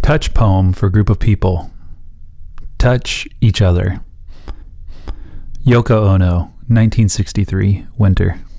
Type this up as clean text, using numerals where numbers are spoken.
Touch poem for group of people. Touch each other. Yoko Ono, 1963, winter.